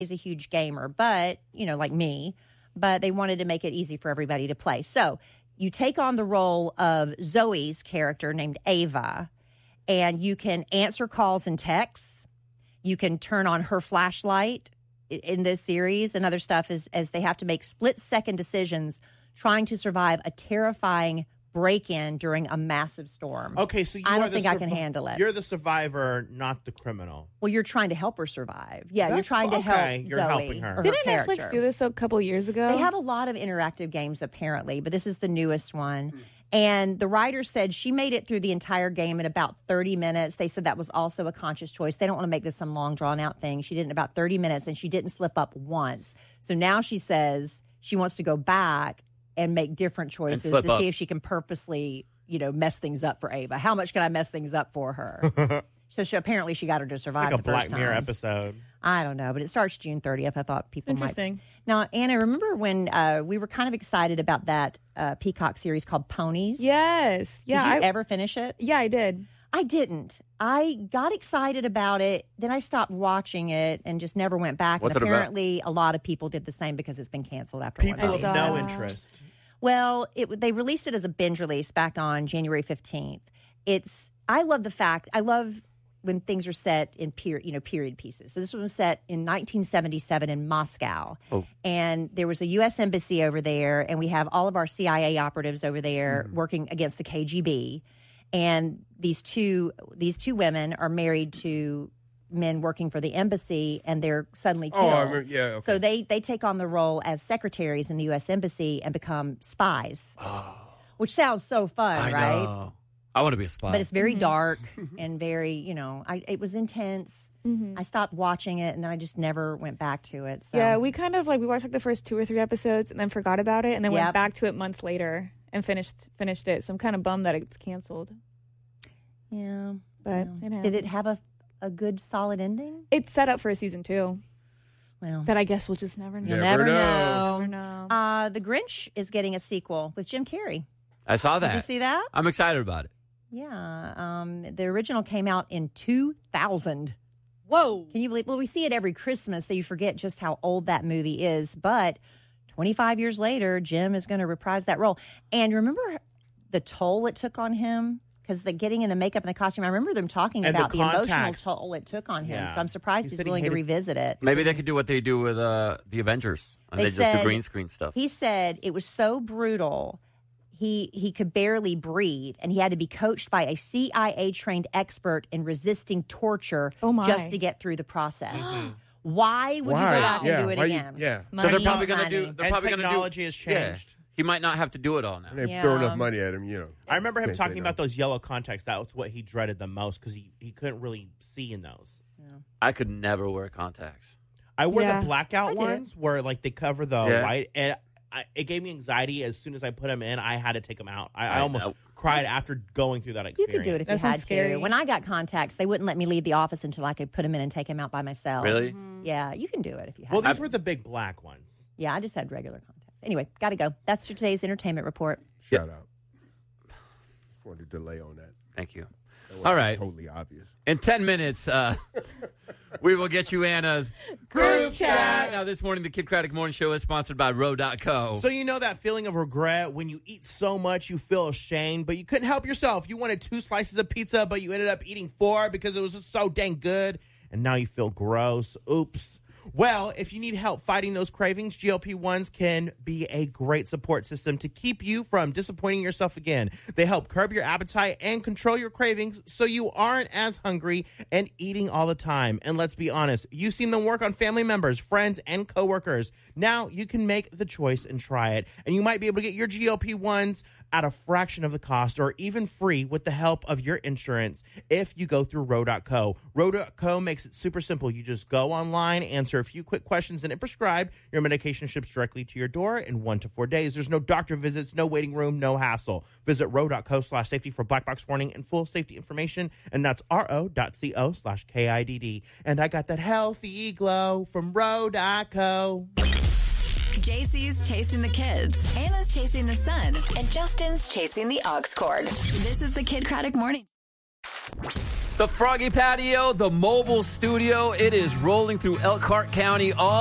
He's a huge gamer, but, like me, but they wanted to make it easy for everybody to play. So you take on the role of Zoe's character named Ava, and you can answer calls and texts. You can turn on her flashlight in this series, and other stuff as they have to make split-second decisions trying to survive a terrifying break-in during a massive storm. Okay, so I don't think I can handle it. You're the survivor, not the criminal. Well, you're trying to help her survive. Yeah, you're trying to help You're Zoe, helping her. Didn't character. Netflix do this a couple years ago? They have a lot of interactive games, apparently, but this is the newest one. And the writer said she made it through the entire game in about 30 minutes. They said that was also a conscious choice. They don't want to make this some long, drawn-out thing. She did it in about 30 minutes, and she didn't slip up once. So now she says she wants to go back and make different choices to see if she can purposely, mess things up for Ava. How much can I mess things up for her? So apparently she got her to survive like the first a Black Mirror time. episode. I don't know, but it starts June 30th. I thought people Interesting. might. Now, Anna, remember when we were kind of excited about that Peacock series called Ponies? Yes. Yeah. Did you ever finish it? Yeah, I did. I didn't. I got excited about it. Then I stopped watching it and just never went back. What's and it about? apparently a lot of people did the same because it's been canceled after People one with season. no interest. Well, they released it as a binge release back on January 15th. I love when things are set in period pieces. So this one was set in 1977 in Moscow. Oh. And there was a U.S. embassy over there, and we have all of our CIA operatives over there working against the KGB. And these two women are married to men working for the embassy, and they're suddenly killed. Oh, I remember, yeah. Okay. So they take on the role as secretaries in the U.S. Embassy and become spies, which sounds so fun, I right? know. I want to be a spy. But it's very dark and very, it was intense. Mm-hmm. I stopped watching it, and then I just never went back to it. So. Yeah, we kind of we watched the first 2 or 3 episodes and then forgot about it and then went Yep. back to it months later and finished it. So I'm kind of bummed that it's canceled. Yeah. But Did it have a good, solid ending? It's set up for a season 2. Well, But I guess we'll just never know. you'll Never never know. Never know. know. The Grinch is getting a sequel with Jim Carrey. I saw that. Did you see that? I'm excited about it. Yeah. The original came out in 2000. Whoa. Can you believe? Well, we see it every Christmas, so you forget just how old that movie is. But 25 years later, Jim is going to reprise that role. And remember the toll it took on him? Because the getting in the makeup and the costume, I remember them talking And about the the emotional contacts. toll it took on him. Yeah. So I'm surprised He he's said he willing to hated- revisit it. Maybe they could do what they do with the Avengers. And They they just do said- green screen stuff. He said it was so brutal. He could barely breathe, and he had to be coached by a CIA-trained expert in resisting torture Oh, my. just to get through the process. Why would you go back and do it Why again? yeah. Because they're Money. probably going to do. Money. They're And probably going to do. technology has changed. Yeah. He might not have to do it all now. They Yeah. throw enough money at him, I remember him Can't say talking no. about those yellow contacts. That was what he dreaded the most because he couldn't really see in those. I could never wear contacts. I wear Yeah. the blackout I did. ones where they cover the Yeah. white, and it gave me anxiety. As soon as I put them in, I had to take them out. I almost know. cried after going through that You experience. could do it if That you had sounds scary. to. When I got contacts, they wouldn't let me leave the office until I could put them in and take them out by myself. Really? Yeah, you can do it if you have Well, to. these were the big black ones. Yeah, I just had regular contacts. Anyway, got to go. That's your today's entertainment report. Shout out. Just wanted to delay on that. Thank you. That wasn't All right. Totally obvious. In 10 minutes, we will get you Anna's group chat. Now, this morning, the Kid Craddock Morning Show is sponsored by Row.co. So you know that feeling of regret when you eat so much you feel ashamed, but you couldn't help yourself. You wanted 2 slices of pizza, but you ended up eating 4 because it was just so dang good, and now you feel gross. Oops. Well, if you need help fighting those cravings, GLP-1s can be a great support system to keep you from disappointing yourself again. They help curb your appetite and control your cravings so you aren't as hungry and eating all the time. And let's be honest, you've seen them work on family members, friends, and coworkers. Now you can make the choice and try it. And you might be able to get your GLP-1s at a fraction of the cost or even free with the help of your insurance if you go through Row.co. Row.co makes it super simple. You just go online, answer a few quick questions, and it prescribed. Your medication ships directly to your door in 1 to 4 days. There's no doctor visits, no waiting room, no hassle. Visit Row.co/safety for black box warning and full safety information, and that's ro.co/KIDD. And I got that healthy glow from Row.co. JC's chasing the kids, Anna's chasing the sun, and Justin's chasing the aux cord. This is the Kid Craddock Morning. The Froggy Patio, the mobile studio, it is rolling through Elkhart County all